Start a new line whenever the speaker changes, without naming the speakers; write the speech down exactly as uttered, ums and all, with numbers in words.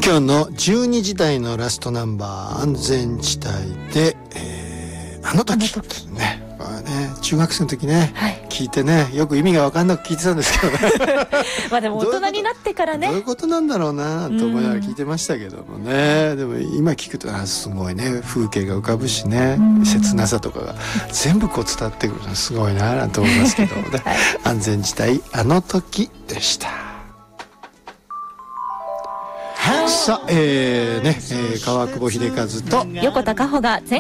今日のじゅうにじ台のラストナンバー、安全地帯で、えー、あの時。
あの時
ね。これね、中学生の時ね、
はい、
聞いてね、よく意味が分かんなく聞いてたんですけどね。
まあでも大人になってからね。
どういうことなんだろうなと思いながら聞いてましたけどもね。でも今聞くと、あ、すごいね、風景が浮かぶしね、切なさとかが全部こう伝わってくるのすごいななんて思いますけどもね。はい、安全地帯、あの時でした。さあ、えー、ね、えー、川久保秀和と
横田加穂が全